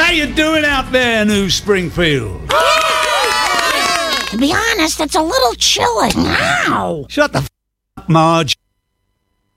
How you doing out there, New Springfield? To be honest, it's a little chilly. Ow! Shut the f***, Marge.